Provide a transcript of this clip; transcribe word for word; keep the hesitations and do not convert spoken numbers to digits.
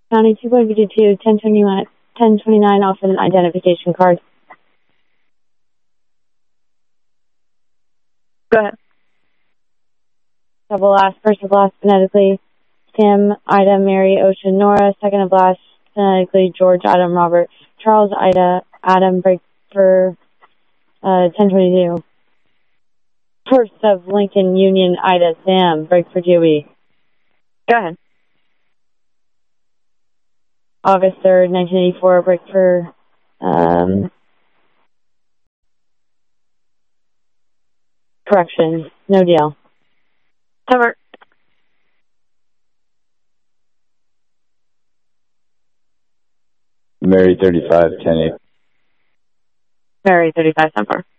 County two point fifty-two, ten twenty-nine off an identification card. Go ahead. Double last, first of last phonetically, Sam, Ida, Mary, Ocean, Nora. Second of last phonetically, George, Adam, Robert, Charles, Ida, Adam, break for uh, ten twenty-two. First of Lincoln, Union, Ida, Sam, break for Dewey. Go ahead. August third, nineteen eighty-four, break for um, correction. No deal. Cover. Mary thirty-five, ten eight. Mary thirty-five, ten four.